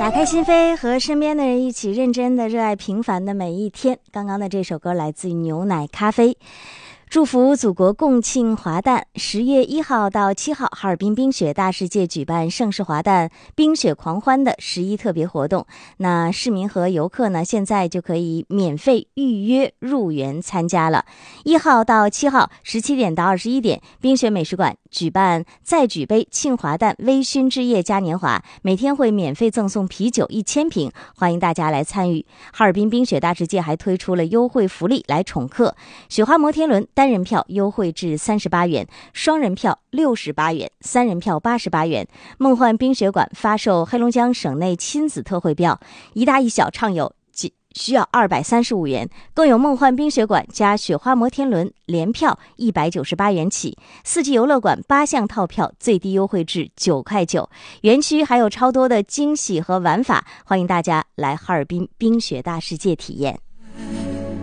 打开心扉，和身边的人一起认真的热爱平凡的每一天。刚刚的这首歌来自于牛奶咖啡。祝福祖国共庆华诞！10月1号到7号，哈尔滨冰雪大世界举办盛世华诞冰雪狂欢的11特别活动。那市民和游客呢，现在就可以免费预约入园参加了。1号到7号，17点到21点，冰雪美术馆举办再举杯庆华诞微醺之夜嘉年华，每天会免费赠送啤酒1000瓶，欢迎大家来参与。哈尔滨冰雪大世界还推出了优惠福利来宠客，雪花摩天轮单人票优惠至38元，双人票68元，三人票88元。梦幻冰雪馆发售黑龙江省内亲子特惠票，一大一小畅游需要235元，更有梦幻冰雪馆加雪花摩天轮联票198元起，4季游乐馆8项套票最低优惠至9块9。园区还有超多的惊喜和玩法，欢迎大家来哈尔滨冰雪大世界体验。